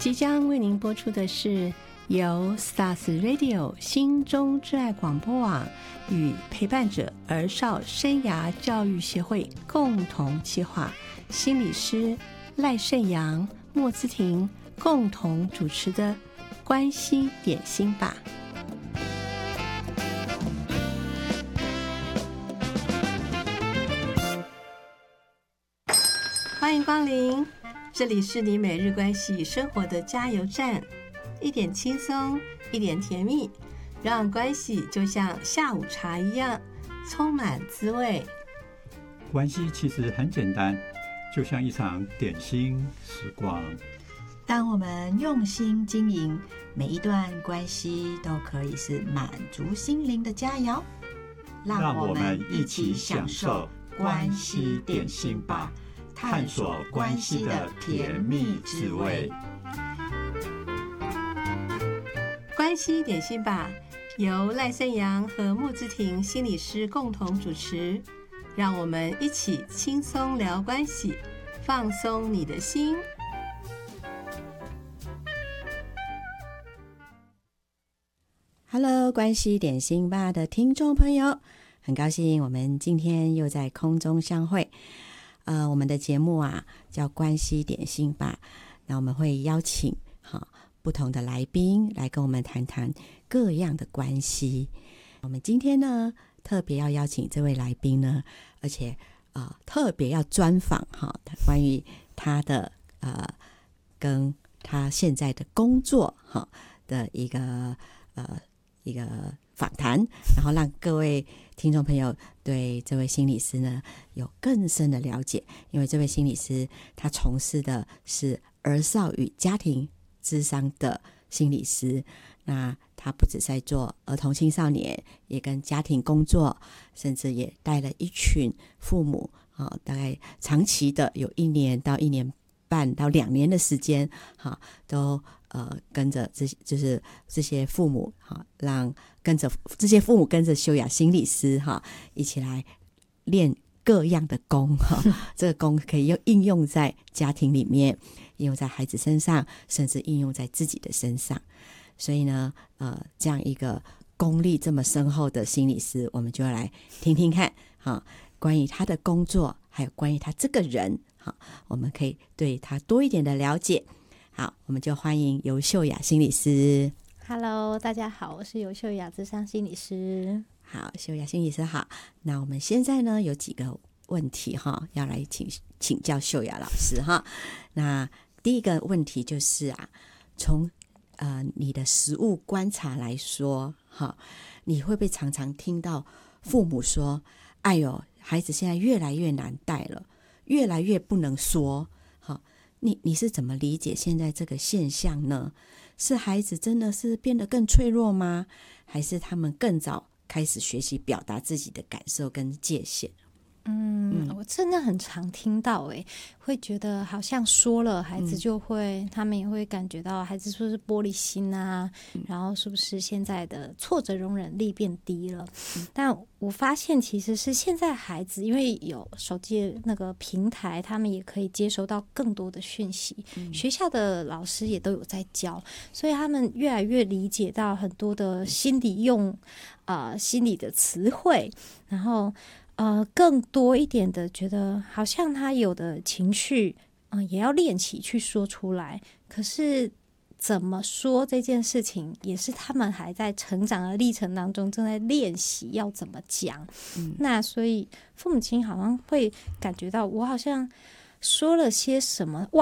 即将为您播出的是由 Stars Radio 心中之爱广播网与陪伴者儿少生涯教育协会共同企划，心理师赖胜阳、莫姿婷共同主持的关系点心吧。欢迎光临，这里是你每日关系生活的加油站，一点轻松，一点甜蜜，让关系就像下午茶一样充满滋味。 关系其实很简单，就像一场点心时光。 当我们用心经营，每一段关系都可以是满足心灵的佳肴。 让我们一起享受关系点心吧，探索关系的甜蜜滋味。 关系点心吧，由赖胜阳和莫姿婷心理师共同主持，让我们一起轻松聊关系，放松你的心。Hello， 关系点心吧的听众朋友，很高兴我们今天又在空中相会。我们的节目啊叫关系点心吧，那我们会邀请不同的来宾来跟我们谈谈各样的关系。我们今天呢特别要邀请这位来宾呢，而且特别要专访关于他的跟他现在的工作的一个访谈，然后让各位听众朋友对这位心理师呢有更深的了解。因为这位心理师他从事的是儿少与家庭諮商的心理师，那他不只在做儿童青少年，也跟家庭工作，甚至也带了一群父母大概长期的有1年到1年半到2年的时间都跟着就是这些父母让跟着这些父母跟着修雅心理师一起来练各样的功这个功可以应用在家庭里面，应用在孩子身上，甚至应用在自己的身上。所以呢这样一个功力这么深厚的心理师，我们就要来听听看关于他的工作，还有关于他这个人我们可以对他多一点的了解。好，我们就欢迎尤秀雅心理师。 Hello， 大家好，我是尤秀雅諮商心理师。 好，秀雅心理师好。那我们现在呢有几个问题要来请教秀雅老师那第一个问题就是从你的实务观察来说你会不会常常听到父母说，哎呦，孩子现在越来越难带了，越来越不能说你是怎么理解现在这个现象呢？是孩子真的是变得更脆弱吗？还是他们更早开始学习表达自己的感受跟界限？ 我真的很常听到会觉得好像说了孩子就会他们也会感觉到孩子是不是玻璃心然后是不是现在的挫折容忍力变低了但我发现其实是现在孩子因为有手机那个平台，他们也可以接收到更多的讯息学校的老师也都有在教，所以他们越来越理解到很多的心理的词汇，然后更多一点的觉得好像他有的情绪也要练习去说出来，可是怎么说这件事情也是他们还在成长的历程当中正在练习要怎么讲那所以父母亲好像会感觉到我好像说了些什么